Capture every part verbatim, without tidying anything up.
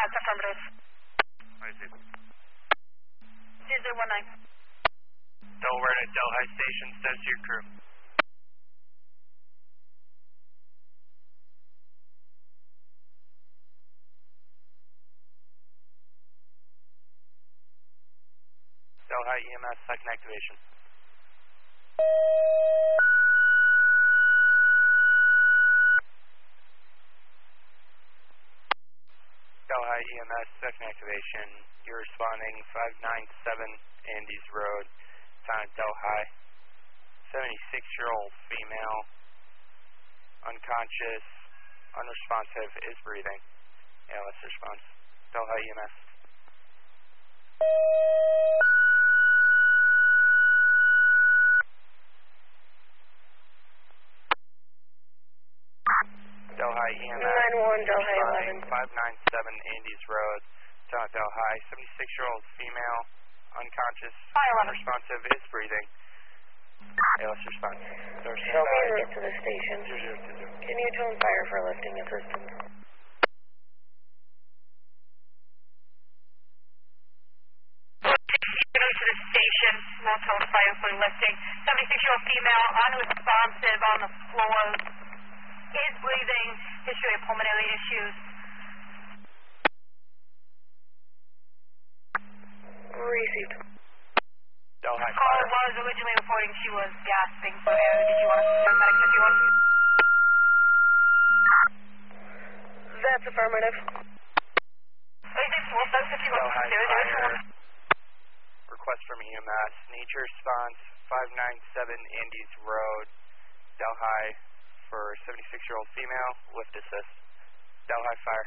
Pass, affirmative. I see. zero zero one nine. Delaware to Delhi Station, says to your crew. Delhi E M S, second activation. Delhi E M S, second activation. You're responding five nine seven Andes Road, town of Delhi. seventy-six-year-old female, unconscious, unresponsive, is breathing. A L S response. Delhi E M S. Delhi E M S. nine one, Delhi eleven. five nine seven Andes Road, town of Delhi. seventy-six-year-old female, unconscious, unresponsive, is breathing. A L S response. Show me en route to the station. zero zero two zero. Can you tone fire for lifting assistance? To the station, small tone fire for lifting. seventy-six-year-old female, unresponsive on the floor, is breathing, history of pulmonary issues. Received. Delhi Caller fire. was originally reporting she was gasping for air. Did you want us to send medic fifty-one? That's affirmative. Delhi fire. Request from E M S. Need your response. five nine seven Andes Road, Delhi, for seventy-six-year-old female. Lift assist. Delhi fire.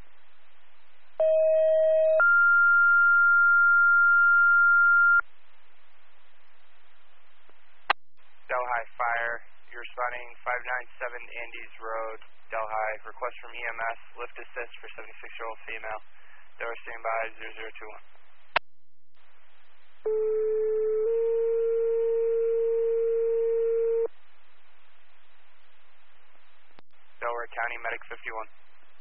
Delhi fire. You're responding five nine seven Andes Road, Delhi. Request from E M S. Lift assist for seventy-six-year-old female. Delhi standby zero zero two one. Delaware County Medic fifty-one.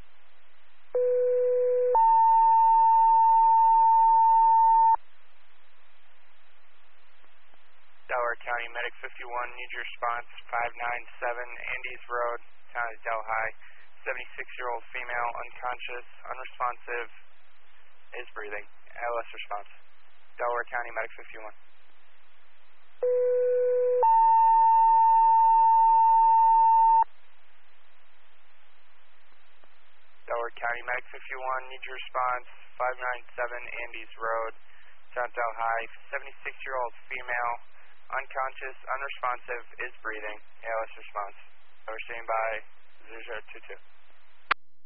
Delaware County Medic fifty-one, need your response. five nine seven Andes Road, town of Delhi. seventy-six-year-old female, unconscious, unresponsive, is breathing. A L S response. Delaware County Medic fifty-one. Delaware County Medic fifty-one, need your response. five nine seven Andes Road, town of Delhi. seventy-six-year-old female, unconscious, unresponsive, is breathing. A L S response. Delaware standby zero zero two two.